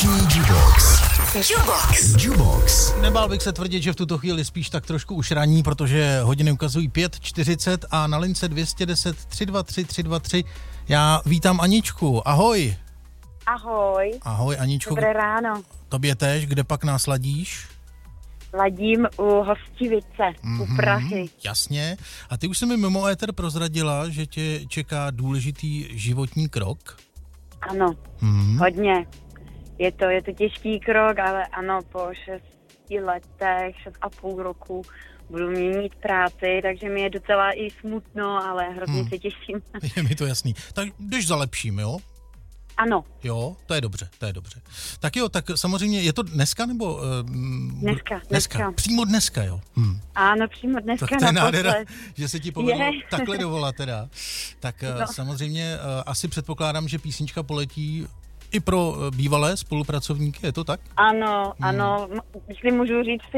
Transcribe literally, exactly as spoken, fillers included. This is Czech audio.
Vánoční Jukebox. Jukebox. Jukebox. Nebál bych se tvrdit, že v tuto chvíli spíš tak trošku už raní, protože hodiny ukazují pět čtyřicet a na lince dvě jedna nula tři dva tři tři dva tři já vítám Aničku. Ahoj. Ahoj. Ahoj Aničko. Dobré ráno. Tobě též, kde pak nás ladíš? Ladím u Hostivice, mm-hmm, u Prahy. Jasně. A ty už jsi mi mimo éter prozradila, že tě čeká důležitý životní krok? Ano, mm-hmm. hodně. Je to, je to těžký krok, ale ano, po šesti letech, šest a půl roku budu měnit práci, takže mi je docela i smutno, ale hrozně hmm. se těším. Je mi to jasný. Tak jdeš za lepším, jo? Ano. Jo, to je dobře, to je dobře. Tak jo, tak samozřejmě, je to dneska nebo... Uh, dneska, dneska, dneska. Přímo dneska, jo? Hm. Ano, přímo dneska tak to je naposled. nádhera, že se ti povedlo je. takhle dovolat teda. Tak no. samozřejmě uh, asi předpokládám, že písnička poletí i pro bývalé spolupracovníky, je to tak? Ano, hmm. ano, jestli můžu říct